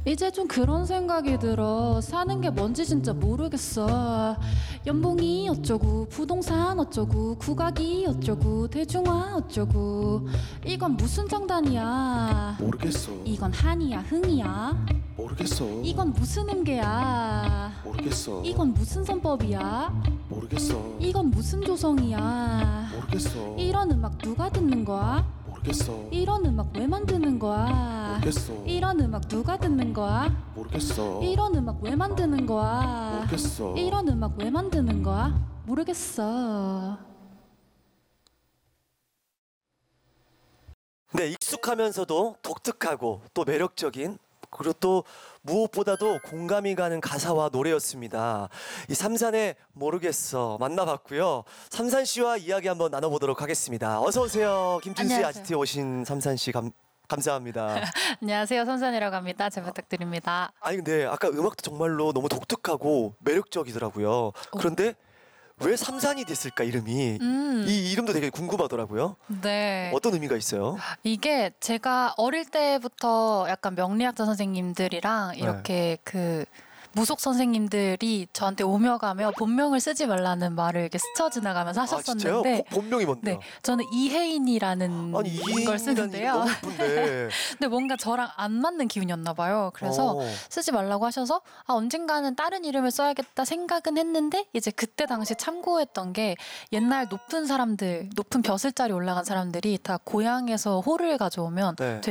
이제 좀 그런 생각이 들어. 사는 게 뭔지 진짜 모르겠어. 연봉이 어쩌고 부동산 어쩌고 국악이 어쩌고 대중화 어쩌고. 이건 무슨 장단이야. 모르겠어. 이건 한이야 흥이야. 모르겠어. 이건 무슨 음계야. 모르겠어. 이건 무슨 선법이야. 모르겠어. 이건 무슨 조성이야. 모르겠어. 이런 음악 누가 듣는 거야? 모르겠어. 이런 음악 왜 만드는 거야? 모르겠어. 이런 음악 누가 듣는 거야? 모르겠어. 이런 음악 왜 만드는 거야? 모르겠어. 이런 음악 왜 만드는 거야? 모르겠어. 네, 익숙하면서도 독특하고 또 매력적인, 그리고 또 무엇보다도 공감이 가는 가사와 노래였습니다. 이 삼산의 모르겠어 만나봤고요. 삼산 씨와 이야기 한번 나눠보도록 하겠습니다. 어서 오세요. 김준수의 안녕하세요. 아지트에 오신 삼산 씨 감사합니다. 안녕하세요. 선산이라고 합니다. 잘 부탁드립니다. 아니 근데 아까 음악도 정말로 너무 독특하고 매력적이더라고요. 그런데 왜 삼산이 됐을까 이름이? 이 이름도 되게 궁금하더라고요. 네. 어떤 의미가 있어요? 이게 제가 어릴 때부터 약간 명리학자 선생님들이랑 이렇게 그 무속 선생님들이 저한테 오며 가며 본명을 쓰지 말라는 말을 이렇게 스쳐 지나가면서 아 진짜요? 하셨었는데 본명이 뭔데요? 네, 저는 이혜인이라는 아니 이인이라는 걸 이름 쓰는데요. 너무 예쁜데. 근데 뭔가 저랑 안 맞는 기운이었나 봐요. 그래서 쓰지 말라고 하셔서 언젠가는 다른 이름을 써야겠다 생각은 했는데 이제 그때 당시 참고했던 게 옛날 높은 사람들, 높은 벼슬자리 올라간 사람들이 다 고향에서 호를 가져오면 네.